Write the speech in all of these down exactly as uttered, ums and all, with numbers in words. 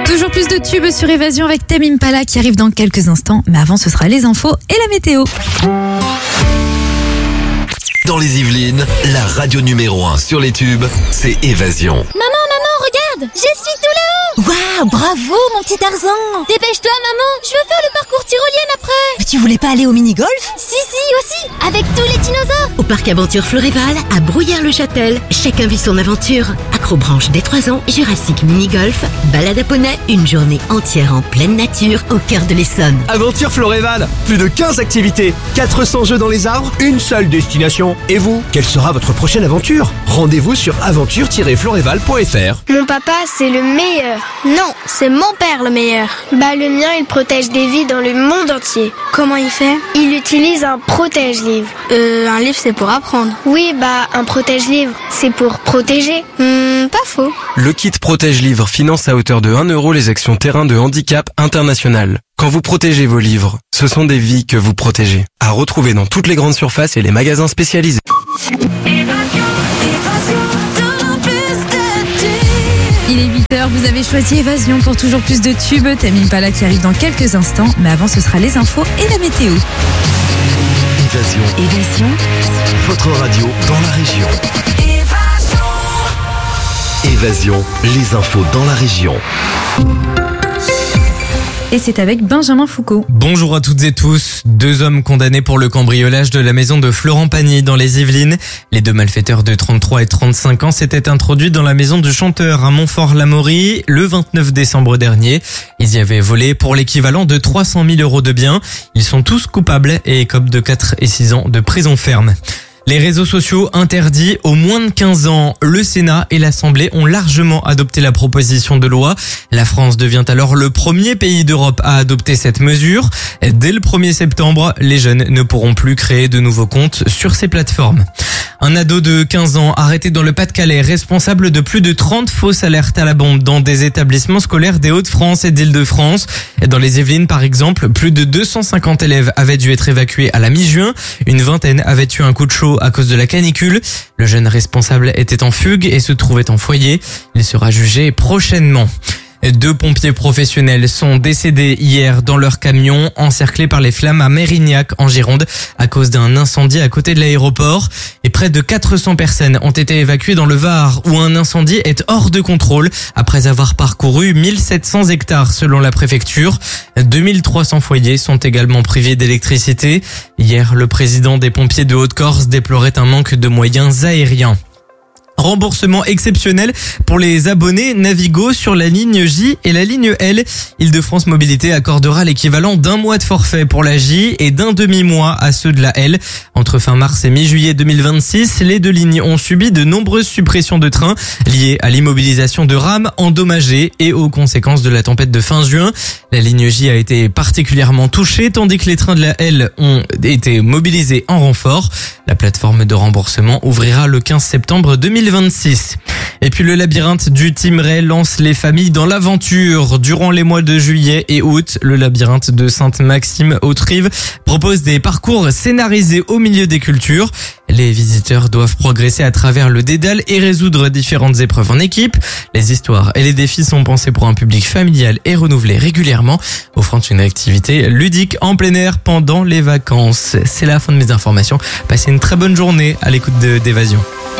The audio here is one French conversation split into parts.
Toujours plus de tubes sur Évasion avec Tame Impala qui arrive dans quelques instants. Mais avant, ce sera les infos et la météo. Dans les Yvelines, la radio numéro un sur les tubes, c'est Évasion. Maman, maman, regarde, je suis tout là-haut. Waouh, bravo mon petit Tarzan. Dépêche-toi maman, je veux faire le parcours tyrolien après. Mais tu voulais pas aller au mini-golf? Si, si, aussi, avec tous les dinosaures. Au parc Aventure Florival, à Brouillard-le-Châtel, chacun vit son aventure. Acrobranche dès trois ans, Jurassic Mini-Golf, balade à poney, une journée entière en pleine nature au cœur de l'Essonne. Aventure Florival, plus de quinze activités, quatre cents jeux dans les arbres, une seule destination. Et vous, quelle sera votre prochaine aventure? Rendez-vous sur aventure tiret florival point f r. Mon papa, c'est le meilleur. Non, c'est mon père le meilleur. Bah le mien, il protège des vies dans le monde entier. Comment il fait? Il utilise un protège-livre. Euh, un livre c'est pour apprendre. Oui, bah un protège-livre, c'est pour protéger. Hmm, pas faux. Le kit Protège-Livre finance à hauteur de un euro les actions terrain de handicap international. Quand vous protégez vos livres, ce sont des vies que vous protégez. À retrouver dans toutes les grandes surfaces et les magasins spécialisés. Il est huit heures, vous avez choisi Évasion pour toujours plus de tubes. Tame Impala qui arrive dans quelques instants. Mais avant, ce sera les infos et la météo. Évasion. Évasion, Votre radio dans la région. Évasion, les infos dans la région. Et c'est avec Benjamin Foucault. Bonjour à toutes et tous. Deux hommes condamnés pour le cambriolage de la maison de Florent Pagny dans les Yvelines. Les deux malfaiteurs de trente-trois et trente-cinq ans s'étaient introduits dans la maison du chanteur à Montfort-l'Amaury le vingt-neuf décembre dernier. Ils y avaient volé pour l'équivalent de trois cent mille euros de biens. Ils sont tous coupables et écopent de quatre et six ans de prison ferme. Les réseaux sociaux interdits aux moins de quinze ans. Le Sénat et l'Assemblée ont largement adopté la proposition de loi. La France devient alors le premier pays d'Europe à adopter cette mesure. Dès le premier septembre, les jeunes ne pourront plus créer de nouveaux comptes sur ces plateformes. Un ado de quinze ans arrêté dans le Pas-de-Calais, responsable de plus de trente fausses alertes à la bombe dans des établissements scolaires des Hauts-de-France et d'Île-de-France. Dans les Yvelines, par exemple, plus de deux cent cinquante élèves avaient dû être évacués à la mi-juin. Une vingtaine avaient eu un coup de chaud à cause de la canicule. Le jeune responsable était en fugue et se trouvait en foyer. Il sera jugé prochainement. Deux pompiers professionnels sont décédés hier dans leur camion encerclés par les flammes à Mérignac en Gironde à cause d'un incendie à côté de l'aéroport. Et près de quatre cents personnes ont été évacuées dans le Var où un incendie est hors de contrôle après avoir parcouru mille sept cents hectares selon la préfecture. deux mille trois cents foyers sont également privés d'électricité. Hier, le président des pompiers de Haute-Corse déplorait un manque de moyens aériens. Remboursement exceptionnel pour les abonnés Navigo sur la ligne J et la ligne L. Île-de-France Mobilité accordera l'équivalent d'un mois de forfait pour la J et d'un demi-mois à ceux de la L. Entre fin mars et mi-juillet deux mille vingt-six, les deux lignes ont subi de nombreuses suppressions de trains liées à l'immobilisation de rames endommagées et aux conséquences de la tempête de fin juin. La ligne J a été particulièrement touchée tandis que les trains de la L ont été mobilisés en renfort. La plateforme de remboursement ouvrira le quinze septembre deux mille vingt-six. Et puis le labyrinthe du Thymerais lance les familles dans l'aventure. Durant les mois de juillet et août, le labyrinthe de Sainte-Maxime-Haute-Rive propose des parcours scénarisés au milieu des cultures. Les visiteurs doivent progresser à travers le dédale et résoudre différentes épreuves en équipe. Les histoires et les défis sont pensés pour un public familial et renouvelés régulièrement, offrant une activité ludique en plein air pendant les vacances. C'est la fin de mes informations. Passez une très bonne journée à l'écoute de d'Évasion.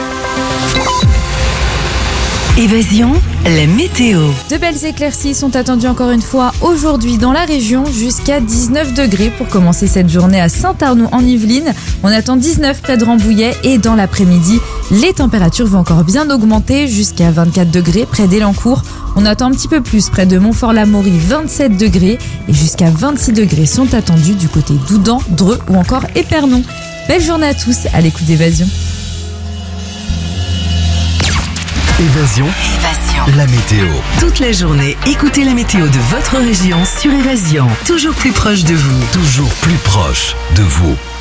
Évasion, la météo. De belles éclaircies sont attendues encore une fois aujourd'hui dans la région jusqu'à dix-neuf degrés pour commencer cette journée à Saint-Arnoux en Yvelines. On attend dix-neuf près de Rambouillet et dans l'après-midi, les températures vont encore bien augmenter jusqu'à vingt-quatre degrés près d'Elancourt. On attend un petit peu plus près de Montfort-l'Amaury, vingt-sept degrés et jusqu'à vingt-six degrés sont attendus du côté d'Oudan, Dreux ou encore Épernon. Belle journée à tous à l'écoute d'Évasion. Évasion. Évasion. La météo. Toute la journée, écoutez la météo de votre région sur Évasion. Toujours plus proche de vous. Toujours plus proche de vous.